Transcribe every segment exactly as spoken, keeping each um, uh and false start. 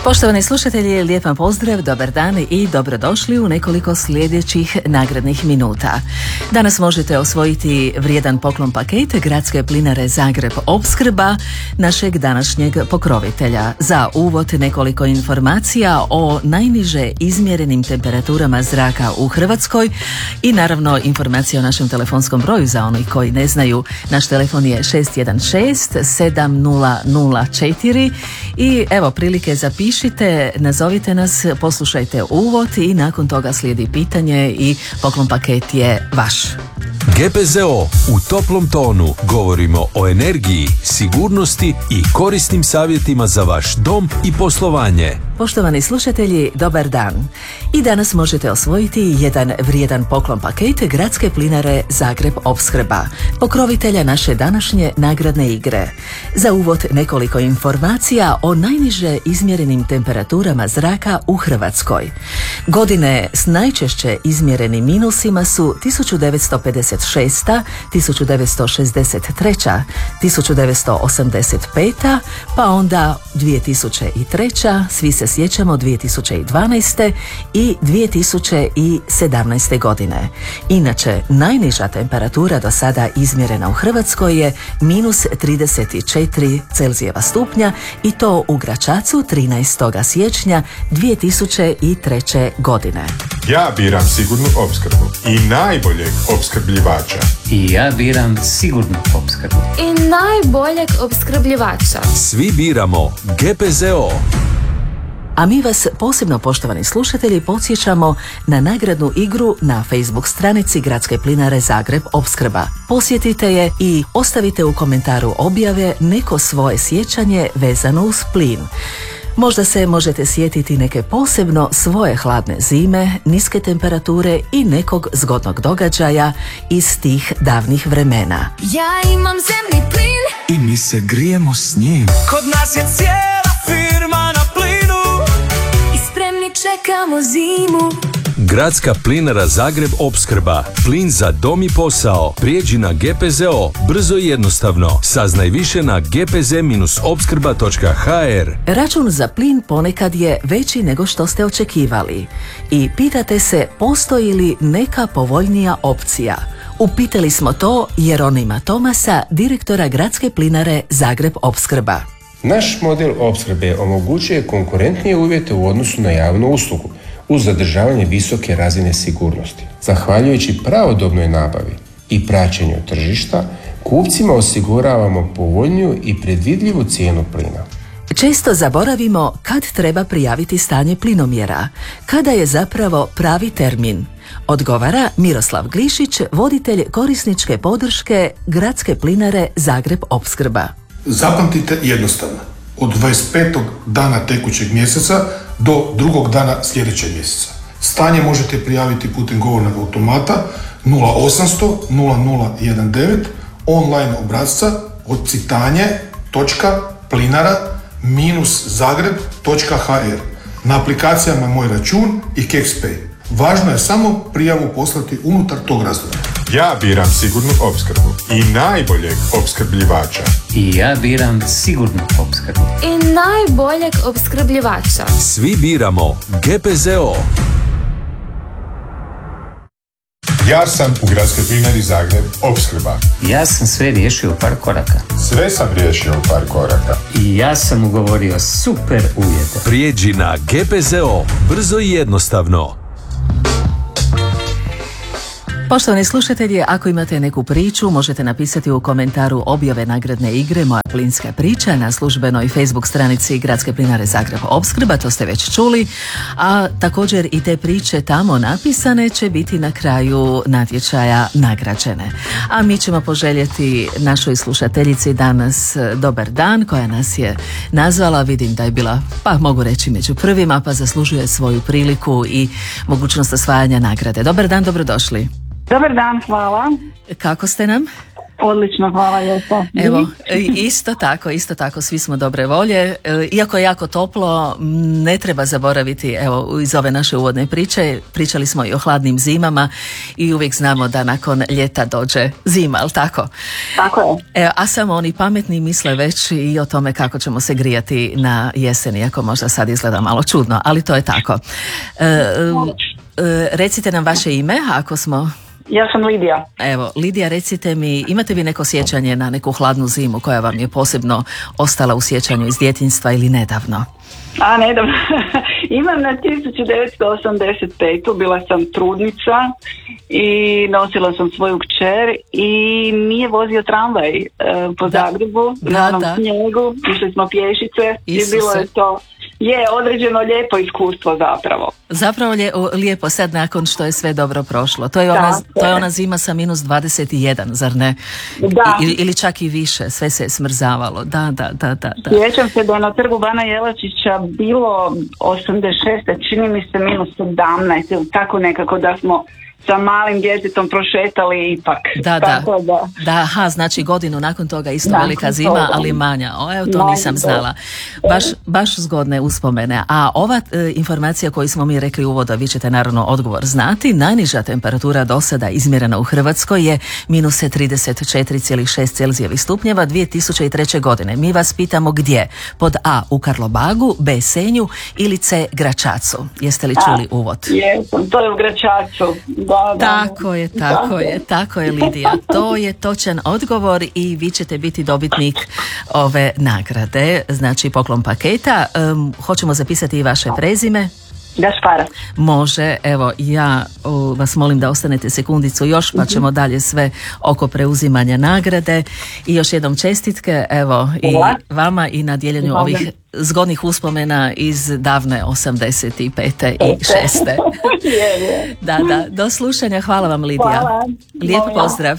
Poštovani slušatelji, lijep vam pozdrav, dobar dan i dobrodošli u nekoliko sljedećih nagradnih minuta. Danas možete osvojiti vrijedan poklon paket Gradske plinare Zagreb Opskrba, našeg današnjeg pokrovitelja. Za uvod nekoliko informacija o najniže izmjerenim temperaturama zraka u Hrvatskoj i naravno informacije o našem telefonskom broju za onih koji ne znaju. Naš telefon je šest jedan šest sedam nula nula četiri i evo prilike za pišite, nazovite nas, poslušajte uvod i nakon toga slijedi pitanje i poklon paket je vaš. G P Z O u toplom tonu govorimo o energiji, sigurnosti i korisnim savjetima za vaš dom i poslovanje. Poštovani slušatelji, dobar dan. I danas možete osvojiti jedan vrijedan poklon paket Gradske plinare Zagreb Opskrba, pokrovitelja naše današnje nagradne igre. Za uvod nekoliko informacija o najniže izmjerenim temperaturama zraka u Hrvatskoj. Godine s najčešće izmjerenim minusima su tisuću devetsto pedeset šesta, tisuću devetsto šezdeset treća, tisuću devetsto osamdeset peta, pa onda dvije tisuće treća, svi se sjećamo dvije tisuće dvanaeste i dvije tisuće sedamnaeste godine. Inače, najniža temperatura do sada izmjerena u Hrvatskoj je minus trideset četiri Celzijeva stupnja i to u Gračacu trinaestog siječnja dvije tisuće treće godine. Ja biram sigurnu opskrbu i najboljeg opskrbljivača. I ja biram sigurnu opskrbu. I najboljeg opskrbljivača. Svi biramo G P Z O. A mi vas posebno, poštovani slušatelji, podsjećamo na nagradnu igru na Facebook stranici Gradske plinare Zagreb Opskrba. Posjetite je i ostavite u komentaru objave neko svoje sjećanje vezano uz plin. Možda se možete sjetiti neke posebno svoje hladne zime, niske temperature i nekog zgodnog događaja iz tih davnih vremena. Ja imam zemni plin i mi se grijemo s njim. Kod nas je cijela firma na plinu i spremni čekamo zimu. Gradska plinara Zagreb Opskrba. Plin za dom i posao. Prijeđi na G P Z O. Brzo i jednostavno. Saznaj više na g p z opskrba točka h r. Račun za plin ponekad je veći nego što ste očekivali. I pitate se postoji li neka povoljnija opcija. Upitali smo to Jeronima Tomasa, direktora Gradske plinare Zagreb Opskrba. Naš model opskrbe omogućuje konkurentnije uvjete u odnosu na javnu uslugu, uz zadržavanje visoke razine sigurnosti. Zahvaljujući pravodobnoj nabavi i praćenju tržišta, kupcima osiguravamo povoljniju i predvidljivu cijenu plina. Često zaboravimo kad treba prijaviti stanje plinomjera, kada je zapravo pravi termin. Odgovara Miroslav Glišić, voditelj korisničke podrške Gradske plinare Zagreb Opskrba. Zapamtite jednostavno, od dvadeset petog dana tekućeg mjeseca do drugog dana sljedećeg mjeseca. Stanje možete prijaviti putem govornog automata nula osamsto nula nula devetnaest online obrasca odsitanje točka plinara minus zagreb točka h r na aplikacijama Moj račun i KexPay. Važno je samo prijavu poslati unutar tog razdoblja. Ja biram sigurnu opskrbu i najboljeg opskrbljivača. I ja biram sigurnu opskrbu. I najboljeg opskrbljivača. Svi biramo G P Z O. Ja sam u Gradskoj plinari Zagreb Opskrba. Ja sam sve riješio u par koraka. Sve sam riješio u par koraka. I ja sam ugovorio super uvjete. Prijeđi na G P Z O. Brzo i jednostavno. Poštovani slušatelji, ako imate neku priču, možete napisati u komentaru objave nagradne igre Moja plinska priča na službenoj Facebook stranici Gradske plinare Zagreb Opskrba, to ste već čuli, a također i te priče tamo napisane će biti na kraju natječaja nagrađene. A mi ćemo poželjeti našoj slušateljici danas dobar dan, koja nas je nazvala, vidim da je bila, pa mogu reći među prvima, pa zaslužuje svoju priliku i mogućnost osvajanja nagrade. Dobar dan, dobrodošli. Dobar dan, hvala. Kako ste nam? Odlično, hvala lijepo. Evo, isto tako, isto tako, svi smo dobre volje. Iako je jako toplo, ne treba zaboraviti, evo, iz ove naše uvodne priče, pričali smo i o hladnim zimama i uvijek znamo da nakon ljeta dođe zima, ali tako? Tako je. Evo, a samo oni pametni misle već i o tome kako ćemo se grijati na jesen, iako možda sad izgleda malo čudno, ali to je tako. E, e, recite nam vaše ime, ako smo... Ja sam Lidija. Evo, Lidija, recite mi, imate vi neko sjećanje na neku hladnu zimu koja vam je posebno ostala u sjećanju iz djetinjstva ili nedavno? A, nedavno. Imam na tisuću devetsto osamdeset petu. Bila sam trudnica i nosila sam svoju kćer i nije vozio tramvaj e, po da. Zagrebu, da, na onom da. snijegu, išli smo pješice. Isuse. I bilo je to, je određeno lijepo iskustvo zapravo. Zapravo lije, lijepo sad nakon što je sve dobro prošlo. To je ona, to je ona zima sa minus dvadeset jedan, zar ne? Da. I, ili čak i više, sve se je smrzavalo. Da, da, da, da, da. Sjećam se da je na trgu Bana Jelačića bilo osamdeset šest, čini mi se minus sedamnaest, ili tako nekako, da smo sa malim djetetom prošetali ipak. Da, tako da, da, da, aha, znači godinu nakon toga isto nakon velika zima, toga. ali manja. O, evo, to Manja, nisam znala. Baš, baš zgodne uspomene. A ova e, informacija koju smo mi rekli uvoda, vi ćete naravno odgovor znati. Najniža temperatura do sada izmjerena u Hrvatskoj je minus trideset četiri zarez šest Celzijevih stupnjeva dvije tisuće treće. godine. Mi vas pitamo gdje? Pod A u Karlobagu, B Senju ili C Gračacu. Jeste li čuli A, uvod? Jesam, to je u Gračacu. Da, da. Tako je, tako da. je, tako je, Lidija. To je točan odgovor i vi ćete biti dobitnik ove nagrade, znači poklon paketa. Um, hoćemo zapisati i vaše prezime. Gašpara. Može, evo, ja o, vas molim da ostanete sekundicu još, pa ćemo dalje sve oko preuzimanja nagrade. I još jednom čestitke, evo, i vama i na dijeljenju Hvala. ovih zgodnih uspomena iz davne osamdeset pete i šeste. Da, da, do slušanja, hvala vam, Lidija. Hvala. Lijep pozdrav.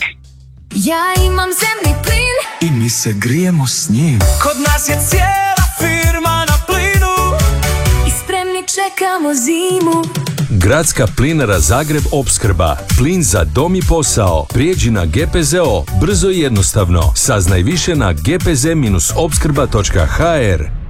Ja imam zemni plin I mi se grijemo s njim. Kod nas je cijela firma na plinu i spremni čekamo zimu. Gradska plinara Zagreb Opskrba. Plin za dom i posao. Prijeđi na G P Z O. Brzo i jednostavno. Saznaj više na g p z dash opskrba točka h r.